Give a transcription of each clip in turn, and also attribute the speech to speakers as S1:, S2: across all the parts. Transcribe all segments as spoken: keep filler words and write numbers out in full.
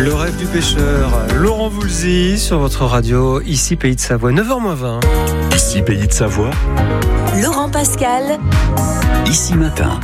S1: Le rêve du pêcheur, Laurent Voulzy sur votre radio, ici Pays de Savoie, neuf heures moins vingt.
S2: Ici Pays de Savoie,
S3: Laurent Pascal,
S2: ici matin.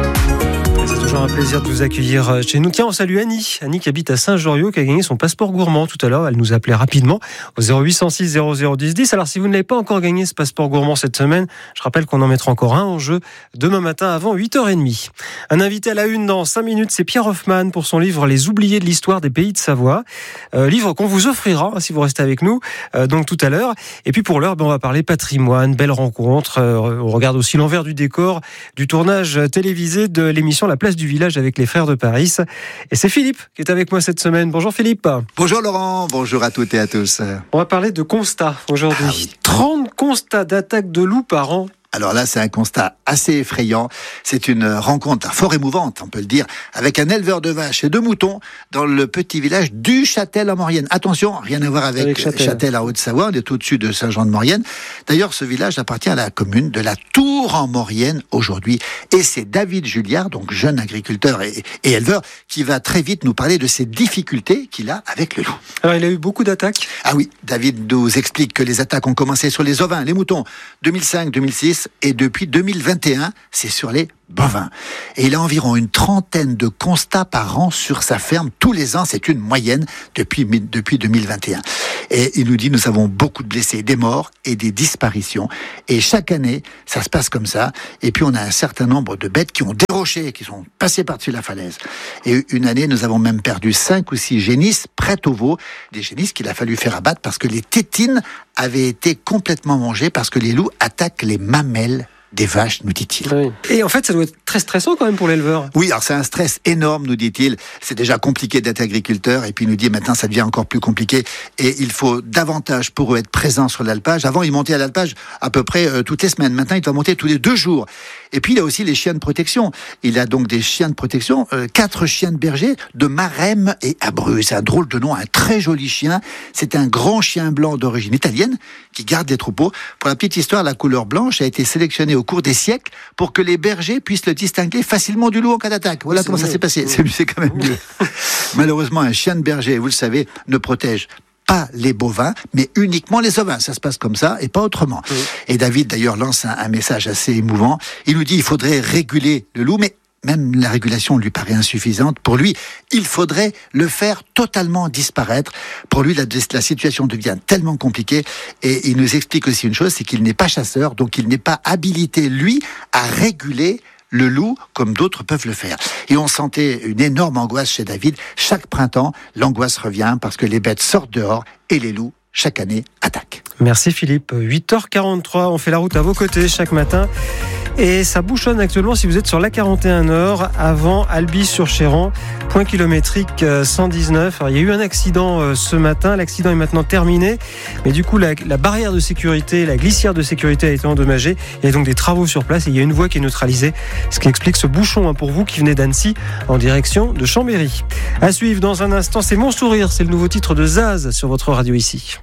S1: C'est toujours un plaisir de vous accueillir chez nous. Tiens, on salue Annie. Annie qui habite à Saint-Joriot, qui a gagné son passeport gourmand tout à l'heure. Elle nous appelait rapidement au zéro huit cent six zéro zéro dix dix. Alors, si vous ne l'avez pas encore gagné ce passeport gourmand cette semaine, je rappelle qu'on en mettra encore un en jeu demain matin avant huit heures trente. Un invité à la une dans cinq minutes, c'est Pierre Hoffman pour son livre Les oubliés de l'histoire des Pays de Savoie. Euh, livre qu'on vous offrira si vous restez avec nous, euh, donc tout à l'heure. Et puis pour l'heure, ben, on va parler patrimoine, belle rencontre. Euh, on regarde aussi l'envers du décor du tournage télévisé de l'émission La Place du Village avec les frères de Paris. Et c'est Philippe qui est avec moi cette semaine. Bonjour Philippe.
S4: Bonjour Laurent, bonjour à toutes et à tous.
S1: On va parler de constats aujourd'hui. Ah oui. trente constats d'attaques de loups par an.
S4: Alors là, c'est un constat assez effrayant. C'est une rencontre fort émouvante, on peut le dire, avec un éleveur de vaches et de moutons dans le petit village du Châtel en Maurienne. Attention, rien à voir avec, avec Châtel. Châtel en Haute-Savoie, on est au-dessus de Saint-Jean-de-Maurienne. D'ailleurs, ce village appartient à la commune de la Tour en Maurienne aujourd'hui. Et c'est David Julliard, donc jeune agriculteur et, et éleveur, qui va très vite nous parler de ces difficultés qu'il a avec le loup.
S1: Alors, il a eu beaucoup d'attaques ?
S4: Ah oui, David nous explique que les attaques ont commencé sur les ovins, les moutons, deux mille cinq deux mille six, et depuis deux mille vingt et un, c'est sur les bovins. Et il a environ une trentaine de constats par an sur sa ferme. Tous les ans, c'est une moyenne depuis, depuis deux mille vingt et un. Et il nous dit, nous avons beaucoup de blessés, des morts et des disparitions. Et chaque année, ça se passe comme ça. Et puis, on a un certain nombre de bêtes qui ont déroché, qui sont passées par-dessus la falaise. Et une année, nous avons même perdu cinq ou six génisses prêtes au veau. Des génisses qu'il a fallu faire abattre parce que les tétines avaient été complètement mangées parce que les loups attaquent les mamelles des vaches, nous dit-il.
S1: Oui. Et en fait, ça doit être très stressant quand même pour l'éleveur.
S4: Oui, alors c'est un stress énorme, nous dit-il. C'est déjà compliqué d'être agriculteur, et puis il nous dit maintenant ça devient encore plus compliqué, et il faut davantage pour eux être présents sur l'alpage. Avant, il montait à l'alpage à peu près euh, toutes les semaines. Maintenant, il doit monter tous les deux jours. Et puis, il a aussi les chiens de protection. Il a donc des chiens de protection, euh, quatre chiens de berger de Marème et Abreu. C'est un drôle de nom, un très joli chien. C'est un grand chien blanc d'origine italienne qui garde des troupeaux. Pour la petite histoire, la couleur blanche a été sélectionnée au cours des siècles pour que les bergers puissent le distinguer facilement du loup en cas d'attaque. Voilà c'est comment mieux. Ça s'est passé. C'est, c'est quand même mieux. Malheureusement, un chien de berger, vous le savez, ne protège pas les bovins, mais uniquement les ovins. Ça se passe comme ça et pas autrement. Oui. Et David, d'ailleurs, lance un, un message assez émouvant. Il nous dit qu'il faudrait réguler le loup, mais même la régulation lui paraît insuffisante. Pour lui, il faudrait le faire totalement disparaître. Pour lui, la, la situation devient tellement compliquée. Et il nous explique aussi une chose, c'est qu'il n'est pas chasseur, donc il n'est pas habilité, lui, à réguler le loup comme d'autres peuvent le faire. Et on sentait une énorme angoisse chez David. Chaque printemps, l'angoisse revient parce que les bêtes sortent dehors et les loups, chaque année, attaquent.
S1: Merci Philippe. huit heures quarante-trois, on fait la route à vos côtés chaque matin. Et ça bouchonne actuellement si vous êtes sur l'A quarante et un Nord, avant Albi-sur-Chéran, point kilométrique cent dix-neuf. Alors, il y a eu un accident ce matin, l'accident est maintenant terminé, mais du coup la, la barrière de sécurité, la glissière de sécurité a été endommagée. Il y a donc des travaux sur place et il y a une voie qui est neutralisée, ce qui explique ce bouchon hein, pour vous qui venez d'Annecy en direction de Chambéry. À suivre dans un instant, c'est Mon Sourire, c'est le nouveau titre de Zaz sur votre radio ici.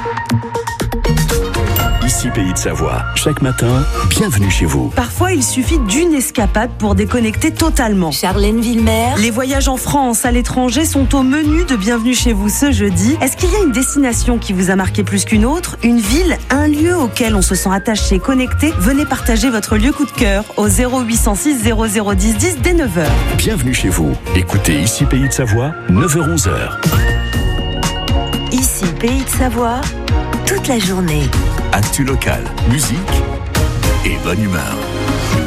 S2: Ici Pays de Savoie, chaque matin, bienvenue chez vous.
S5: Parfois, il suffit d'une escapade pour déconnecter totalement.
S3: Charlène Villemer.
S5: Les voyages en France, à l'étranger sont au menu de Bienvenue chez vous ce jeudi. Est-ce qu'il y a une destination qui vous a marqué plus qu'une autre? Une ville, un lieu auquel on se sent attaché, connecté? Venez partager votre lieu coup de cœur au zéro huit cent six zéro zéro dix dix dès neuf heures.
S2: Bienvenue chez vous. Écoutez Ici Pays de Savoie, neuf heures onze heures.
S3: Ici Pays de Savoie, toute la journée.
S2: Actu local, musique et bonne humeur.